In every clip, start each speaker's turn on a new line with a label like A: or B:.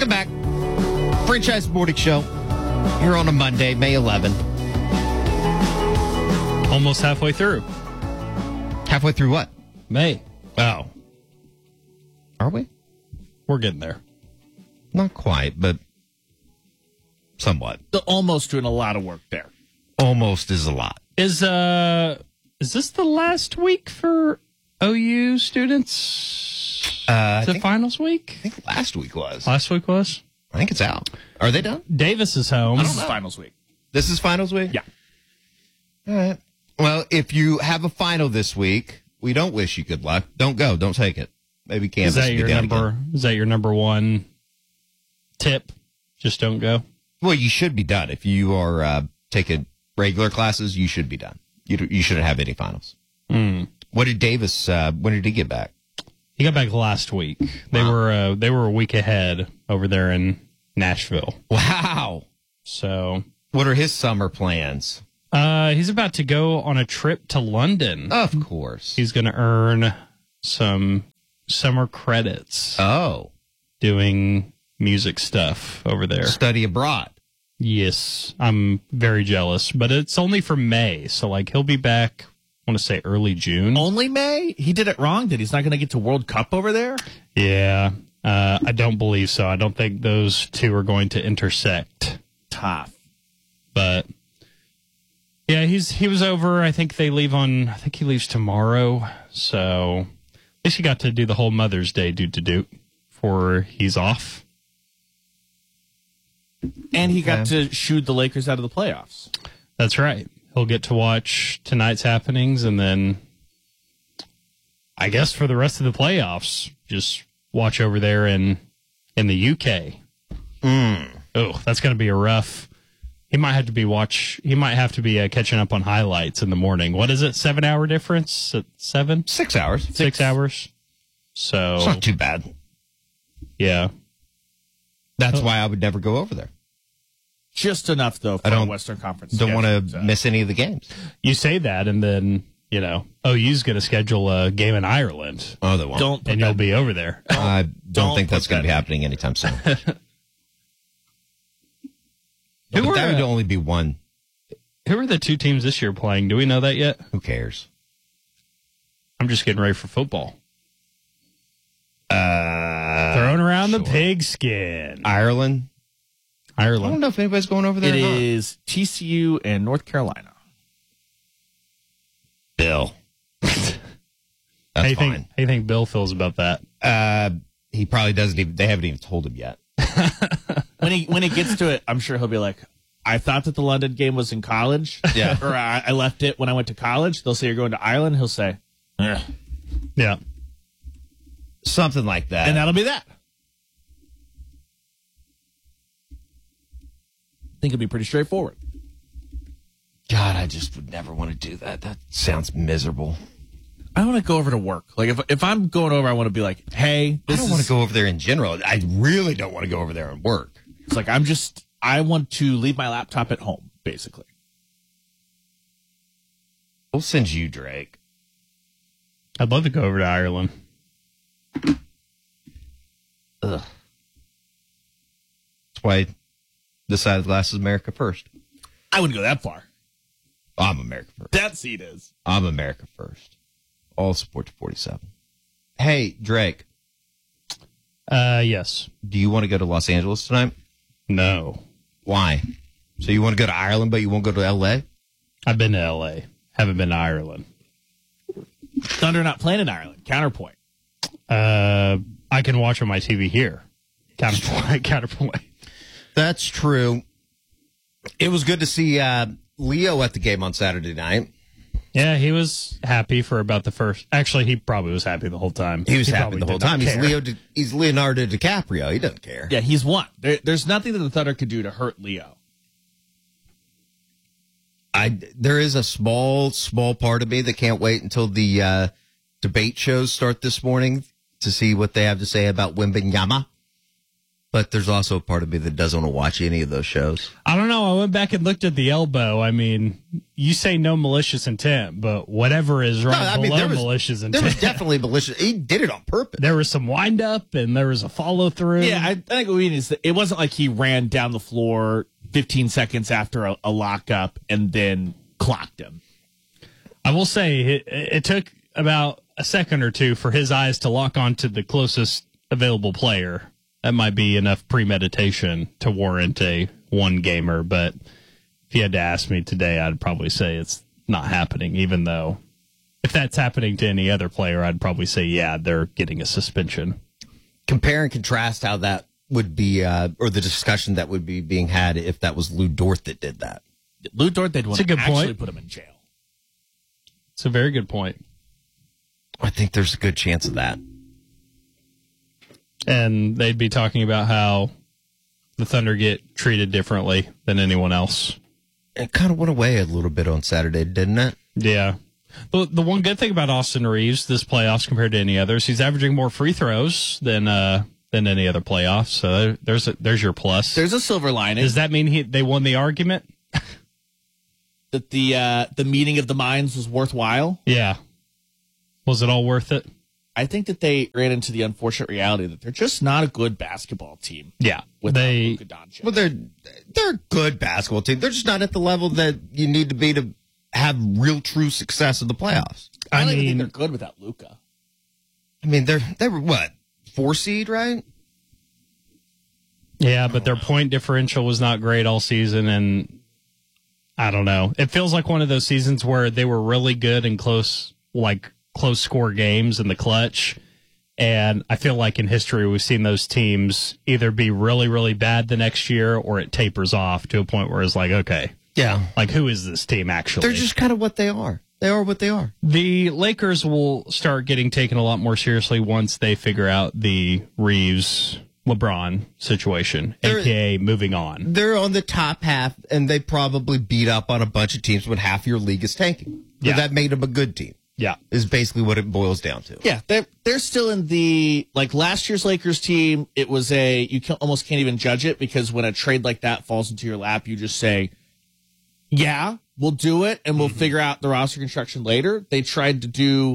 A: Welcome back. Franchise Morning Show here on a Monday, May 11.
B: Almost halfway through.
A: Halfway through what?
B: May.
A: Oh. Are we?
B: We're getting there.
A: Not quite, but somewhat.
C: Almost doing a lot of work there.
A: Almost is a lot.
B: Is this the last week for OU students?
A: I
B: Is it
A: think,
B: finals week?
A: I think last week was.
B: Last week was?
A: I think it's out. Are they done?
B: Davis is home.
C: This is finals week.
A: This is finals week?
C: Yeah.
A: All right. Well, if you have a final this week, we don't wish you good luck. Don't go. Don't take it. Maybe Kansas
B: Is that
A: will be
B: your
A: down
B: number?
A: again.
B: Is that your number one tip? Just don't go.
A: Well, you should be done. If you are taking regular classes, you should be done. You shouldn't have any finals. What did Davis? When did he get back?
B: He got back last week. They were a week ahead over there in Nashville.
A: Wow.
B: So
A: What are his summer plans?
B: he's about to go on a trip to London.
A: Of course.
B: He's going to earn some summer credits
A: Oh,
B: doing music stuff over there.
A: study abroad.
B: Yes, I'm very jealous, but it's only for May, so like he'll be back. I want to say early June.
C: Only May? He did it wrong? That he's not going to get to World Cup over there?
B: Yeah, I don't believe so. I don't think those two are going to intersect.
C: Tough.
B: But yeah, he was over. I think he leaves tomorrow. So at least he got to do the whole Mother's Day do before he's off.
C: And he got to shoot the Lakers out of the playoffs.
B: That's right. He'll get to watch tonight's happenings, and then I guess for the rest of the playoffs, just watch over there in the UK. Oh, that's going to be a rough. He might have to be catching up on highlights in the morning. What is it? 7 hour difference at 7?
A: 6 hours.
B: 6 hours. So
A: It's not too bad.
B: yeah.
A: That's why I would never go over there.
C: Just enough, though, for a Western Conference.
A: Don't want
C: schedule,
A: to miss any of the games.
B: You say that, and then OU's going to schedule a game in Ireland,
A: Oh, they won't.
C: Don't put
B: and you'll
C: that-
B: be over there.
A: I don't think
C: put
A: that's going to
C: that
A: be
C: in.
A: happening anytime soon.
B: Who
A: But
B: are,
A: that would only be one.
B: Who are the two teams this year playing? Do we know that yet?
A: Who cares?
B: I'm just getting ready for football. Throwing around the pigskin.
A: Ireland. I don't
B: Ireland.
A: know if anybody's going over there
C: It
A: or not.
C: is TCU and North Carolina.
A: Bill. That's
B: How you
A: fine.
B: think Bill feels about that?
A: He probably doesn't even, they haven't even told him yet.
C: When he gets to it, I'm sure he'll be like, I thought that the London game was in college.
A: Yeah.
C: Or I left it when I went to college. They'll say you're going to Ireland. He'll say, "Ugh."
B: Yeah.
A: Something like that.
C: And that'll be that. I think it'll be pretty straightforward.
A: God, I just would never want to do that. That sounds miserable.
C: I want to go over to work. Like if I'm going over, I want to be like, hey,
A: I don't want to go over there in general. I really don't want to go over there and work.
C: It's like I want to leave my laptop at home, basically.
A: We'll send you, Drake.
B: I'd love to go over to Ireland.
A: Ugh. That's why this side of the glass is America first.
C: I wouldn't go that far.
A: I'm America first.
C: That seat is.
A: I'm America first. All support to 47. Hey, Drake,
B: Yes.
A: do you want to go to Los Angeles tonight?
B: No.
A: Why? So you want to go to Ireland, but you won't go to L.A.?
B: I've been to L.A. Haven't been to Ireland.
C: Thunder not playing in Ireland. Counterpoint.
B: I can watch on my TV here. Counterpoint. Counterpoint.
A: That's true. It was good to see Leo at the game on Saturday night.
B: Yeah, he was happy for about the first. Actually, he probably was happy the whole time.
A: He was happy
B: probably
A: the whole
B: did not
A: time.
B: care.
A: He's Leonardo DiCaprio. He doesn't care.
C: Yeah, he's won. There's nothing that the Thunder could do to hurt Leo.
A: There is a small part of me that can't wait until the debate shows start this morning to see what they have to say about Wembanyama. But there's also a part of me that doesn't want to watch any of those shows.
B: I don't know. I went back and looked at the elbow. I mean, you say no malicious intent, but whatever is right below malicious intent.
A: There was definitely malicious. He did it on purpose.
B: There was some wind up and there was a follow through.
C: Yeah, I think what we mean is that it wasn't like he ran down the floor 15 seconds after a lockup and then clocked him.
B: I will say it took about a second or two for his eyes to lock onto the closest available player. That might be enough premeditation to warrant a one gamer, but if you had to ask me today, I'd probably say it's not happening, even though if that's happening to any other player, I'd probably say, yeah, they're getting a suspension.
A: Compare and contrast how that would be, or the discussion that would be being had if that was Lou Dort that did that.
C: Lou Dort, they'd want to actually put him in jail.
B: It's a very good point.
A: I think there's a good chance of that.
B: And they'd be talking about how the Thunder get treated differently than anyone else.
A: It kind of went away a little bit on Saturday, didn't it?
B: Yeah. The one good thing about Austin Reeves this playoffs compared to any others, he's averaging more free throws than any other playoffs. So there's your plus.
C: There's a silver lining.
B: Does that mean they won the argument?
C: That the meeting of the minds was worthwhile?
B: Yeah. Was it all worth it?
C: I think that they ran into the unfortunate reality that they're just not a good basketball team.
B: Yeah.
C: Without Luka Doncic.
A: Well, they're a good basketball team. They're just not at the level that you need to be to have real true success in the playoffs.
C: I don't even think they're good without Luka.
A: I mean, they were what, 4 seed, right?
B: Yeah, but their point differential was not great all season, and I don't know. It feels like one of those seasons where they were really good in close score games in the clutch. And I feel like in history, we've seen those teams either be really, really bad the next year or it tapers off to a point where it's like, okay.
A: Yeah.
B: Like, who is this team actually?
A: They're just kind of what they are. They are what they are.
B: The Lakers will start getting taken a lot more seriously once they figure out the Reeves-LeBron situation, a.k.a. moving on.
A: They're on the top half, and they probably beat up on a bunch of teams when half your league is tanking. Yeah. That made them a good team.
B: Yeah.
A: Is basically what it boils down to.
C: Yeah, they're still in the, like last year's Lakers team, it was almost can't even judge it because when a trade like that falls into your lap, you just say, yeah, we'll do it and we'll figure out the roster construction later. They tried to do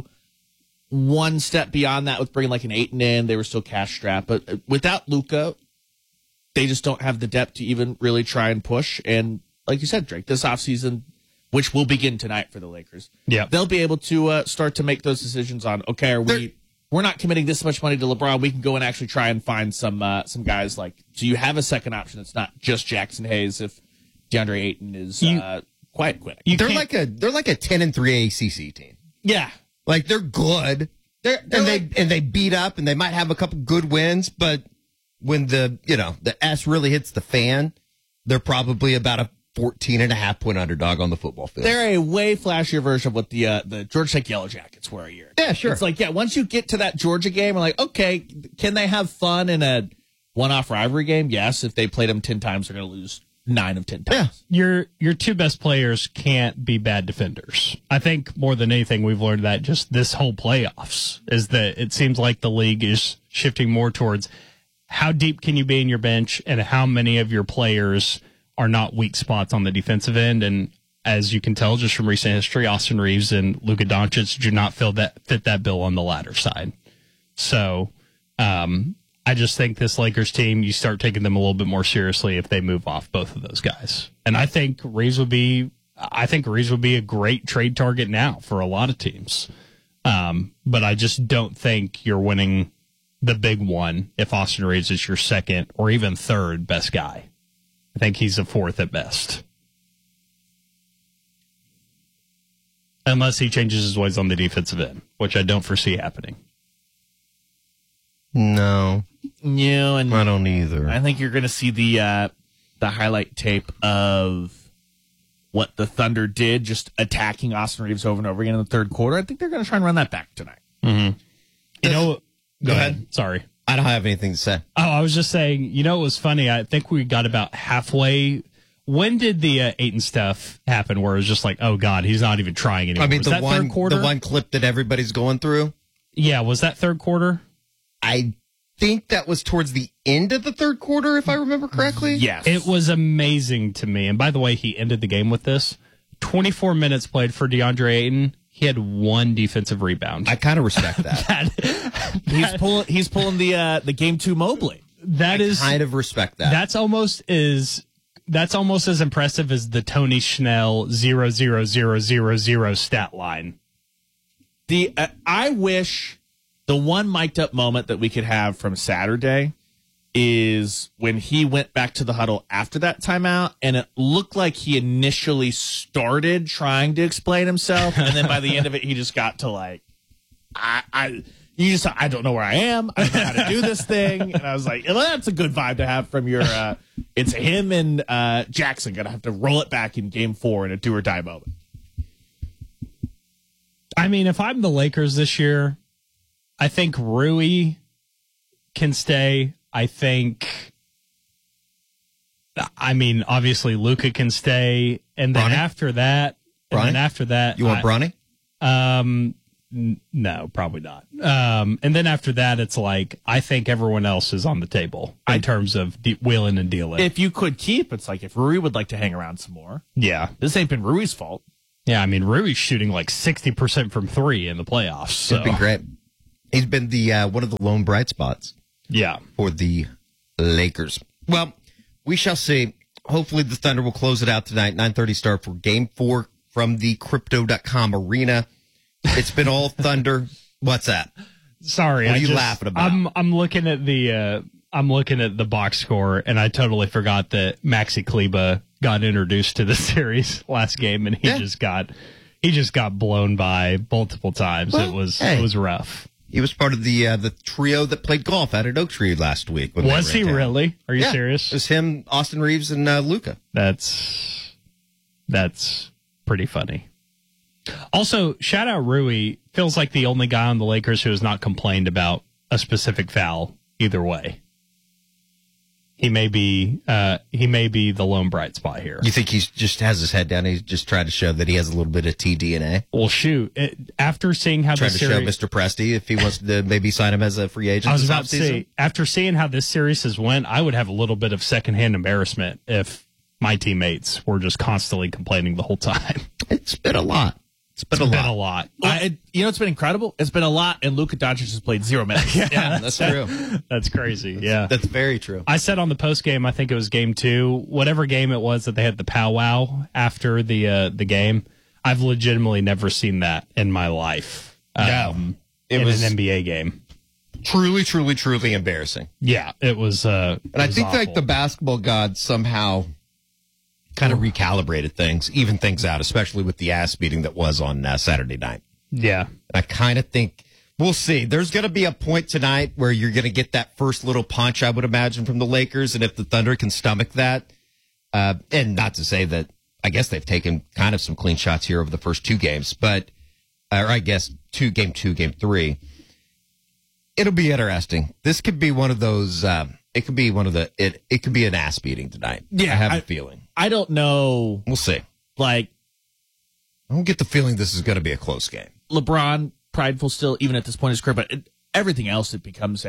C: one step beyond that with bringing like an Ayton in. They were still cash strapped, but without Luka, they just don't have the depth to even really try and push. And like you said, Drake, this offseason, which will begin tonight for the Lakers.
B: Yeah,
C: they'll be able to start to make those decisions on, okay, we're not committing this much money to LeBron. We can go and actually try and find some guys like, so you have a second option. It's not just Jackson Hayes if DeAndre Ayton is quite quitting.
A: They're like a 10-3 ACC team.
C: Yeah,
A: like they're good. They beat up and they might have a couple good wins, but when the S really hits the fan, they're probably about a 14.5-point underdog on the football field.
C: They're a way flashier version of what the Georgia Tech Yellow Jackets were a year ago.
A: Yeah, sure.
C: It's like, once you get to that Georgia game, we're like, okay, can they have fun in a one-off rivalry game? Yes. If they played them 10 times, they're going to lose 9 of 10 times.
B: Yeah. Your two best players can't be bad defenders. I think more than anything, we've learned that just this whole playoffs is that it seems like the league is shifting more towards how deep can you be in your bench and how many of your players are not weak spots on the defensive end. And as you can tell just from recent history, Austin Reeves and Luka Doncic do not fit that bill on the latter side. So I just think this Lakers team, you start taking them a little bit more seriously if they move off both of those guys. And I think Reeves would be a great trade target now for a lot of teams. But I just don't think you're winning the big one if Austin Reeves is your second or even third best guy. I think he's a fourth at best. Unless he changes his ways on the defensive end, which I don't foresee happening.
A: No.
C: Yeah, and
A: I don't either.
C: I think you're going to see the highlight tape of what the Thunder did, just attacking Austin Reeves over and over again in the third quarter. I think they're going to try and run that back tonight.
B: Mm-hmm. Go ahead. Sorry.
A: I don't have anything to say.
B: Oh, I was just saying, it was funny. I think we got about halfway. When did the Ayton stuff happen where it was just like, oh, God, he's not even trying anymore?
A: I mean,
B: was that third quarter?
A: The one clip that everybody's going through?
B: Yeah, was that third quarter?
A: I think that was towards the end of the third quarter, if I remember correctly.
C: Yes.
B: It was amazing to me. And by the way, he ended the game with this. 24 minutes played for DeAndre Ayton. He had 1 defensive rebound.
A: I kind of respect that.
C: He's pulling the game 2 Mobley.
A: I kind of respect that.
B: That's almost as impressive as the Tony Schnell 0.0000 stat line.
C: I wish the one mic'd up moment that we could have from Saturday is when he went back to the huddle after that timeout, and it looked like he initially started trying to explain himself, and then by the end of it, he just got to like, I don't know where I am. I don't know how to do this thing. And I was like, well, that's a good vibe to have from your, it's him and Jackson going to have to roll it back in game 4 in a do or die moment.
B: I mean, if I'm the Lakers this year, I think Rui can stay. Obviously Luka can stay. And then
A: Bronny?
B: after that,
A: You want Bronny?
B: No, probably not. And then after that, it's like, I think everyone else is on the table in terms of wheeling and dealing.
C: If you could keep, it's like if Rui would like to hang around some more.
B: Yeah.
C: This ain't been Rui's fault.
B: Yeah, I mean, Rui's shooting like 60% from 3 in the playoffs. So.
A: It's been great. He's been the one of the lone bright spots.
B: Yeah.
A: For the Lakers. Well, we shall see. Hopefully the Thunder will close it out tonight. 9:30 start for Game 4 from the Crypto.com arena. It's been all Thunder. What's that?
B: Sorry,
A: what are you laughing about?
B: I'm looking at the box score, and I totally forgot that Maxi Kleba got introduced to the series last game, and he just got blown by multiple times.
A: Well,
B: it was rough.
A: He was part of the trio that played golf out at Oak Tree last week.
B: Was he really? Are you
A: Yeah,
B: serious?
A: It was him, Austin Reeves, and Luka.
B: That's pretty funny. Also, shout out Rui. Feels like the only guy on the Lakers who has not complained about a specific foul either way. He may be the lone bright spot here.
A: You think he just has his head down? He's just trying to show that he has a little bit of TDNA.
B: Well, shoot. After seeing how
A: trying
B: this
A: to
B: series,
A: show Mr. Presti if he wants to maybe sign him as a free agent.
B: I was
A: this
B: about to say, after seeing how this series has went, I would have a little bit of secondhand embarrassment if my teammates were just constantly complaining the whole time.
A: It's been a lot. It's been a lot.
C: It's been incredible. It's been a lot, and Luka Doncic has played 0 minutes.
A: Yeah, that's true.
B: That's crazy. Yeah.
A: That's very true.
B: I said on the post game, I think it was game 2, whatever game it was that they had the powwow after the game. I've legitimately never seen that in my life. It was an NBA game.
A: Truly, truly, truly embarrassing.
B: Yeah, it was. And
A: I think like the basketball gods somehow kind of recalibrated things, even things out, especially with the ass beating that was on Saturday night.
B: Yeah.
A: I kind of think we'll see. There's going to be a point tonight where you're going to get that first little punch, I would imagine, from the Lakers. And if the Thunder can stomach that, and not to say that, I guess they've taken kind of some clean shots here over the first 2 games, but, or I guess game 2, game 3, it'll be interesting. This could be one of those, it could be it could be an ass beating tonight.
C: Yeah.
A: I have a feeling.
C: I don't know.
A: We'll see.
C: Like,
A: I don't get the feeling this is going to be a close game.
C: LeBron, prideful still, even at this point in his career, but everything else, it becomes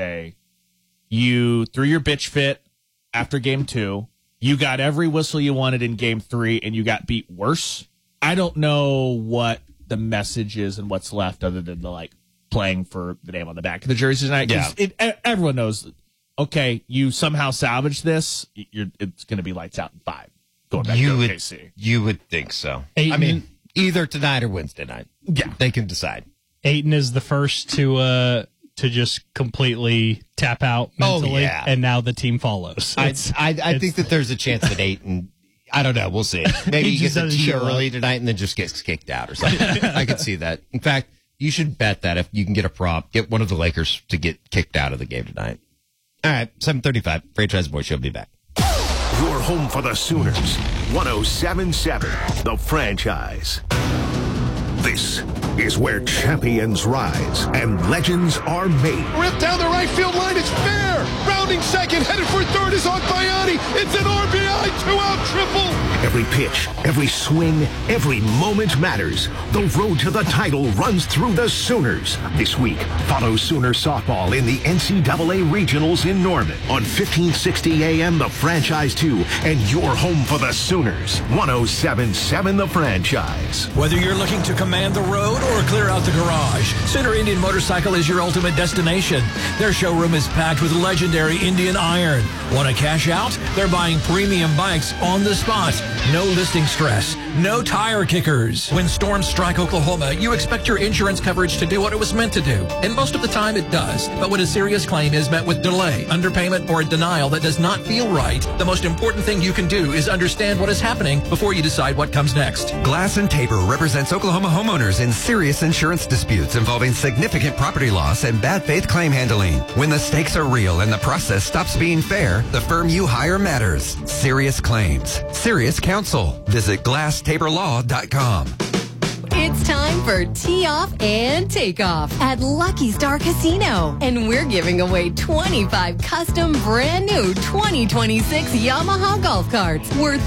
C: you threw your bitch fit after game 2. You got every whistle you wanted in game 3, and you got beat worse. I don't know what the message is and what's left other than the playing for the name on the back of the jersey tonight.
A: Yeah.
C: Everyone knows, okay, you somehow salvaged this. It's going to be lights out in 5. Going back to OKC.
A: You would think so.
B: Ayton,
A: I mean, either tonight or Wednesday night.
C: Yeah.
A: They can decide.
B: Ayton is the first to just completely tap out mentally, and now the team follows.
A: I think that there's a chance that Ayton, I don't know, we'll see. Maybe he gets a tee early tonight and then just gets kicked out or something. I could see that. In fact, you should bet that if you can get a prop, get one of the Lakers to get kicked out of the game tonight. All right, 7:35. Franchise Boy Show will be back.
D: Your home for the Sooners. 107.7 The Franchise. This is where champions rise and legends are made.
E: Ripped down the right field line. It's fair. Rounding second, headed for third is on Bayani. It's an RBI 2-out triple.
D: Every pitch, every swing, every moment matters. The road to the title runs through the Sooners. This week, follow Sooner softball in the NCAA Regionals in Norman on 1560 AM The Franchise 2 and your home for the Sooners. 107.7 The Franchise.
F: Whether you're looking to command the road or clear out the garage, Sooner Indian Motorcycle is your ultimate destination. Their showroom is packed with legendary Indian iron. Want to cash out? They're buying premium bikes on the spot. No listing stress. No tire kickers. When storms strike Oklahoma, you expect your insurance coverage to do what it was meant to do. And most of the time it does. But when a serious claim is met with delay, underpayment, or a denial that does not feel right, the most important thing you can do is understand what is happening before you decide what comes next.
G: Glass and Tabor represents Oklahoma homeowners in serious insurance disputes involving significant property loss and bad faith claim handling. When the stakes are real and the process stops being fair, the firm you hire matters. Serious Claims. Serious Counsel. Visit GlassTaborLaw.com.
H: It's time for Tee Off and Take Off at Lucky Star Casino. And we're giving away 25 custom brand new 2026 Yamaha golf carts worth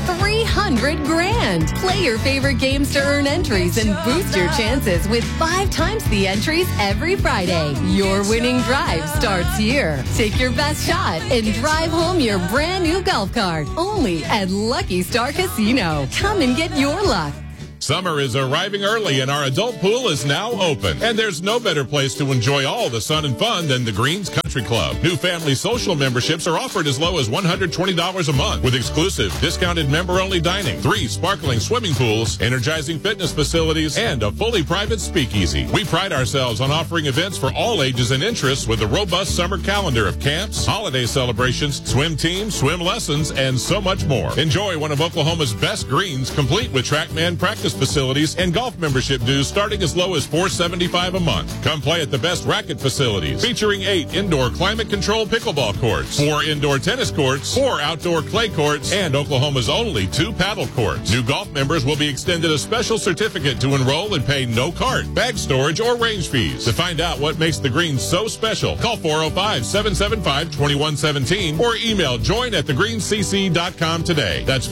H: $300,000. Play your favorite games to earn entries and boost your chances with 5 times the entries every Friday. Your winning drive starts here. Take your best shot and drive home your brand new golf cart. Only at Lucky Star Casino. Come and get your luck.
I: Summer is arriving early and our adult pool is now open. And there's no better place to enjoy all the sun and fun than the Greens Country Club. New family social memberships are offered as low as $120 a month with exclusive discounted member-only dining, 3 sparkling swimming pools, energizing fitness facilities, and a fully private speakeasy. We pride ourselves on offering events for all ages and interests with a robust summer calendar of camps, holiday celebrations, swim teams, swim lessons, and so much more. Enjoy one of Oklahoma's best greens, complete with TrackMan practice facilities and golf membership dues starting as low as $475 a month. Come play at the best racket facilities, featuring 8 indoor climate-controlled pickleball courts, 4 indoor tennis courts, 4 outdoor clay courts, and Oklahoma's only 2 paddle courts. New golf members will be extended a special certificate to enroll and pay no cart, bag storage, or range fees. To find out what makes the Greens so special, call 405-775-2117 or email join@thegreenscc.com today. That's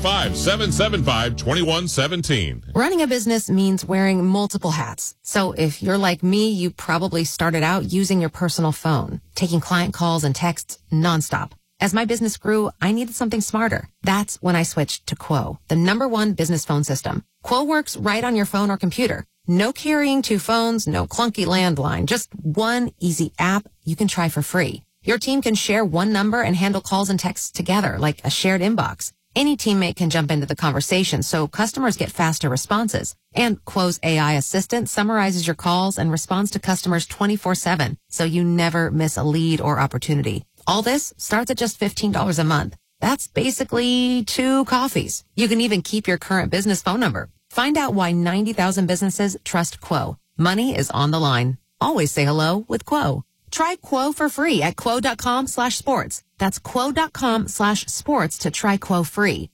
I: 405-775-2117.
J: Running a business means wearing multiple hats. So if you're like me, you probably started out using your personal phone, taking client calls and texts nonstop. As my business grew, I needed something smarter. That's when I switched to Quo, the #1 business phone system. Quo works right on your phone or computer. No carrying 2 phones, no clunky landline, just one easy app you can try for free. Your team can share one number and handle calls and texts together like a shared inbox. Any teammate can jump into the conversation, so customers get faster responses. And Quo's AI assistant summarizes your calls and responds to customers 24/7, so you never miss a lead or opportunity. All this starts at just $15 a month. That's basically 2 coffees. You can even keep your current business phone number. Find out why 90,000 businesses trust Quo. Money is on the line. Always say hello with Quo. Try Quo for free at quo.com/sports. That's quo.com/sports to try Quo free.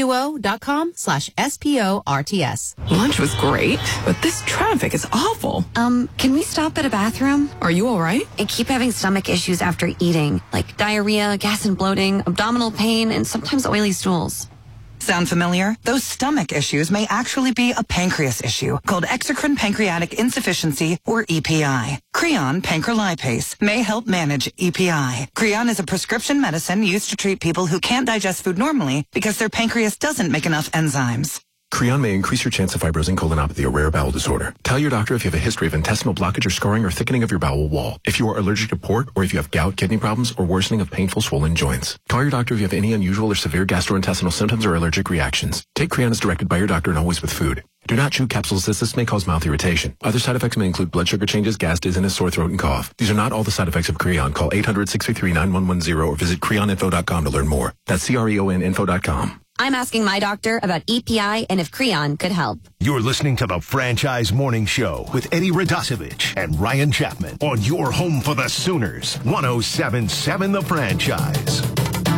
J: QUO.com/SPORTS.
K: Lunch was great, but this traffic is awful.
L: Can we stop at a bathroom?
K: Are you all right?
L: I keep having stomach issues after eating, like diarrhea, gas and bloating, abdominal pain, and sometimes oily stools.
M: Sound familiar? Those stomach issues may actually be a pancreas issue called exocrine pancreatic insufficiency, or EPI. Creon pancrelipase may help manage EPI. Creon is a prescription medicine used to treat people who can't digest food normally because their pancreas doesn't make enough enzymes.
N: Creon may increase your chance of fibrosing colonopathy, a rare bowel disorder. Tell your doctor if you have a history of intestinal blockage or scarring or thickening of your bowel wall. If you are allergic to pork, or if you have gout, kidney problems, or worsening of painful swollen joints. Call your doctor if you have any unusual or severe gastrointestinal symptoms or allergic reactions. Take Creon as directed by your doctor and always with food. Do not chew capsules as this may cause mouth irritation. Other side effects may include blood sugar changes, gas, dizziness, sore throat, and cough. These are not all the side effects of Creon. Call 800-633-9110 or visit creoninfo.com to learn more. That's CREONinfo.com.
L: I'm asking my doctor about EPI and if Creon could help.
D: You're listening to the Franchise Morning Show with Eddie Radosevich and Ryan Chapman on your home for the Sooners. 107.7 The Franchise.